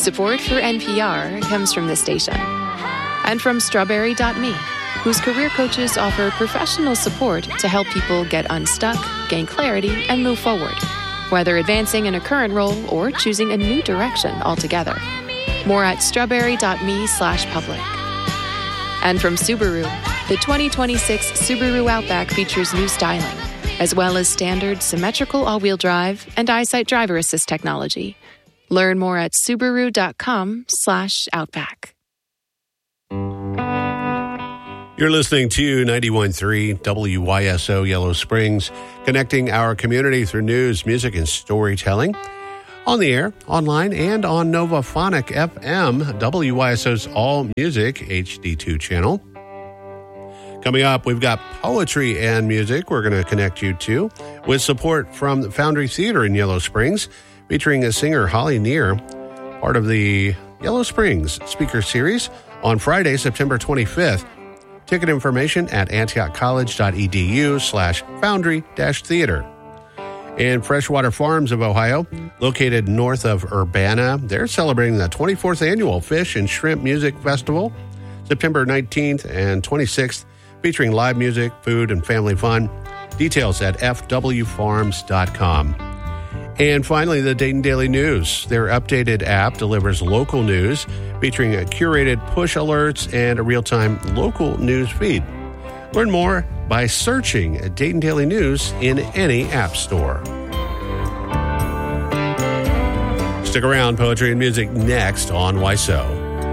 Support for NPR comes from this station and from Strawberry.me, whose career coaches offer professional support to help people get unstuck, gain clarity, and move forward, whether advancing in a current role or choosing a new direction altogether. More at strawberry.me/public. And from Subaru, the 2026 Subaru Outback features new styling, as well as standard symmetrical all-wheel drive and EyeSight driver assist technology. Learn more at subaru.com/outback. You're listening to 91.3 WYSO Yellow Springs, connecting our community through news, music, and storytelling. On the air, online, and on Novaphonic FM, WYSO's All Music HD2 channel. Coming up, we've got poetry and music we're going to connect you to with support from the Foundry Theater in Yellow Springs, featuring a singer, Holly Neer, part of the Yellow Springs Speaker Series on Friday, September 25th. Ticket information at antiochcollege.edu/foundry-theater. And Freshwater Farms of Ohio, located north of Urbana, they're celebrating the 24th annual Fish and Shrimp Music Festival, September 19th and 26th, featuring live music, food, and family fun. Details at fwfarms.com. And finally, the Dayton Daily News. Their updated app delivers local news, featuring a curated push alerts and a real-time local news feed. Learn more by searching Dayton Daily News in any app store. Stick around, poetry and music next on YSO.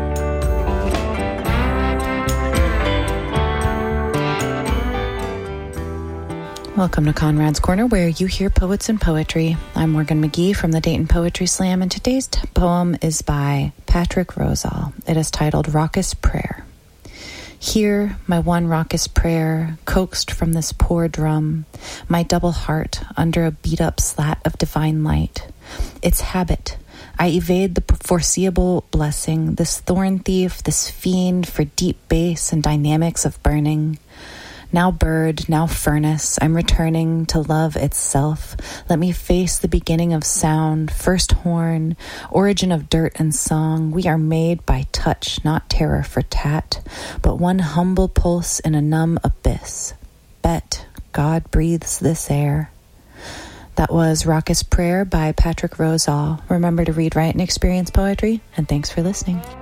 Welcome to Conrad's Corner, where you hear poets and poetry. I'm Morgan McGee from the Dayton Poetry Slam, and today's poem is by Patrick Rosal. It is titled Raucous Prayer. Hear my one raucous prayer, coaxed from this poor drum, my double heart under a beat-up slat of divine light. Its habit, I evade the foreseeable blessing, this thorn thief, this fiend for deep bass and dynamics of burning. Now bird, now furnace, I'm returning to love itself. Let me face the beginning of sound, first horn, origin of dirt and song. We are made by touch, not terror for tat, but one humble pulse in a numb abyss. Bet God breathes this air. That was Raucous Prayer by Patrick Rosal. Remember to read, write, and experience poetry, and thanks for listening.